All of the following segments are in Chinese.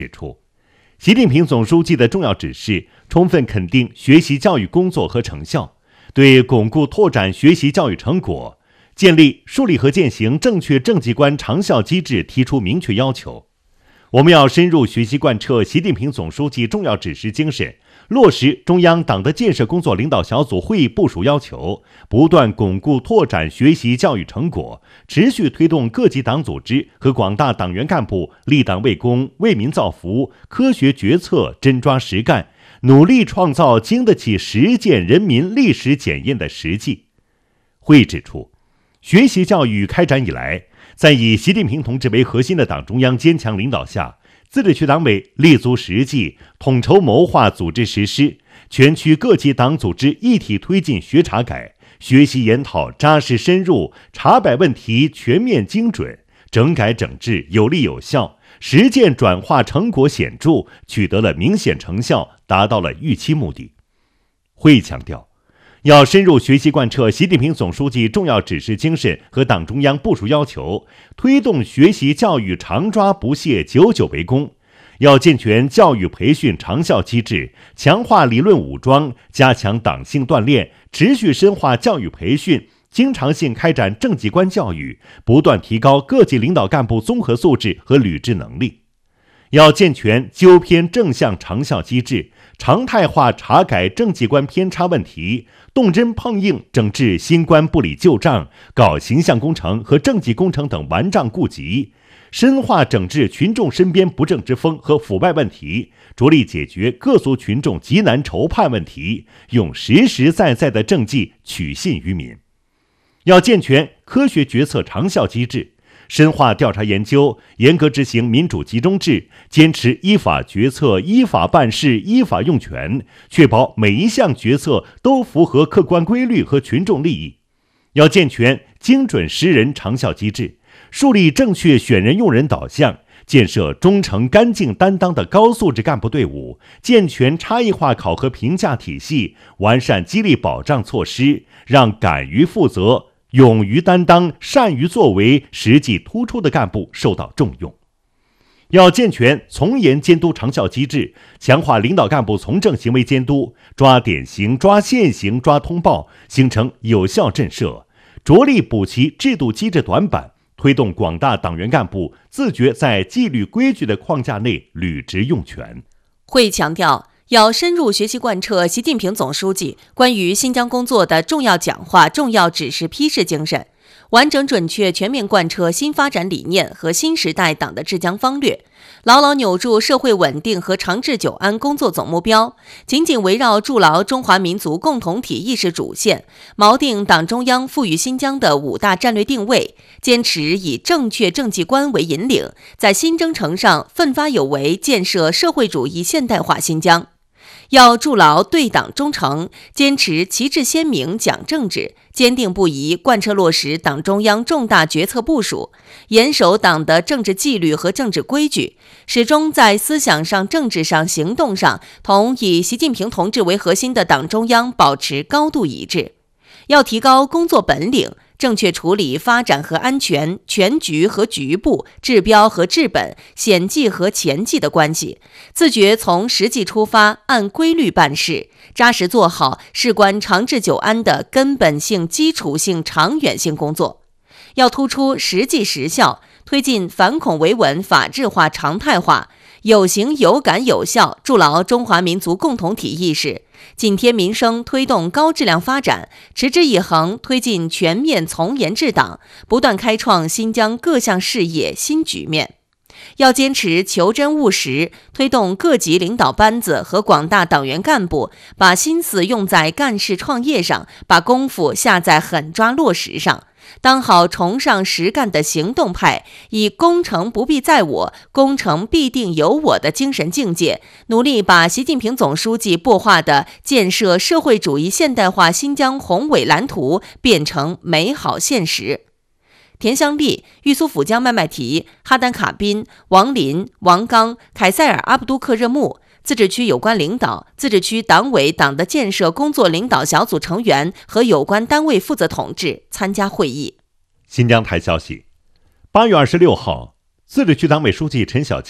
指出，习近平总书记的重要指示充分肯定学习教育工作和成效，对巩固拓展学习教育成果、建立树立和践行正确政绩观长效机制提出明确要求。我们要深入学习贯彻习近平总书记重要指示精神，落实中央党的建设工作领导小组会议部署要求，不断巩固拓展学习教育成果，持续推动各级党组织和广大党员干部立党为公、为民造福，科学决策，真抓实干，努力创造经得起实践人民历史检验的实际。会议指出，学习教育开展以来，在以习近平同志为核心的党中央坚强领导下，自治区党委立足实际，统筹谋划组织实施，全区各级党组织一体推进学查改，学习研讨扎实深入，查摆问题全面精准，整改整治有力有效，实践转化成果显著，取得了明显成效，达到了预期目的。会议强调，要深入学习贯彻习近平总书记重要指示精神和党中央部署要求，推动学习教育常抓不懈，久久为功。要健全教育培训长效机制，强化理论武装，加强党性锻炼，持续深化教育培训，经常性开展政绩观教育，不断提高各级领导干部综合素质和履职能力。要健全纠偏正向长效机制，常态化查改政绩观偏差问题，动真碰硬整治新官不理旧账、搞形象工程和政绩工程等顽瘴痼疾，深化整治群众身边不正之风和腐败问题，着力解决各族群众急难愁盼问题，用实实在在的政绩取信于民。要健全科学决策长效机制，深化调查研究，严格执行民主集中制，坚持依法决策、依法办事、依法用权，确保每一项决策都符合客观规律和群众利益。要健全精准识人长效机制，树立正确选人用人导向，建设忠诚干净担当的高素质干部队伍，健全差异化考核评价体系，完善激励保障措施，让敢于负责、勇于担当、善于作为、实际突出的干部受到重用。要健全从严监督长效机制，强化领导干部从政行为监督，抓典型、抓现行、抓通报，形成有效震慑，着力补齐制度机制短板，推动广大党员干部自觉在纪律规矩的框架内履职用权。 会议强调，要深入学习贯彻习近平总书记关于新疆工作的重要讲话、重要指示批示精神，完整准确全面贯彻新发展理念和新时代党的治疆方略，牢牢扭住社会稳定和长治久安工作总目标，紧紧围绕筑牢中华民族共同体意识主线，锚定党中央赋予新疆的5大战略定位，坚持以正确政绩观为引领，在新征程上奋发有为，建设社会主义现代化新疆。要筑牢对党忠诚，坚持旗帜鲜明讲政治，坚定不移贯彻落实党中央重大决策部署，严守党的政治纪律和政治规矩，始终在思想上、政治上、行动上同以习近平同志为核心的党中央保持高度一致。要提高工作本领，正确处理发展和安全、全局和局部、治标和治本、险际和前际的关系，自觉从实际出发，按规律办事，扎实做好事关长治久安的根本性、基础性、长远性工作。要突出实际实效，推进反恐维稳法治化常态化，有形有感有效筑牢中华民族共同体意识，紧贴民生推动高质量发展，持之以恒推进全面从严治党，不断开创新疆各项事业新局面。要坚持求真务实，推动各级领导班子和广大党员干部把心思用在干事创业上，把功夫下在狠抓落实上，当好崇尚实干的行动派，以功成不必在我，功成必定有我的精神境界，努力把习近平总书记擘画的建设社会主义现代化新疆宏伟蓝图变成美好现实。田香丽、玉苏府江麦麦提、哈丹卡宾、王林、王刚、凯塞尔阿布都克热木，自治区有关领导、自治区党委党的建设工作领导小组成员和有关单位负责同志参加会议。 新疆台消息，8月26号，自治区党委书记陈小江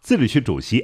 自治区主席